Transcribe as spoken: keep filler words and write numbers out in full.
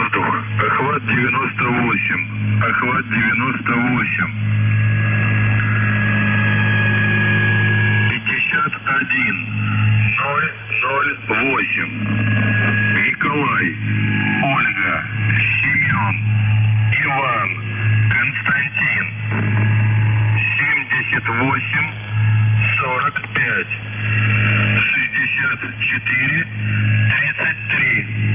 воздух. Охват девяносто восемь. Охват девяносто восемь. пятьдесят один. ноль ноль восемь. Николай. Ольга. Семен. Иван. Константин. семьдесят восемь. сорок пять. шестьдесят четыре. тридцать три.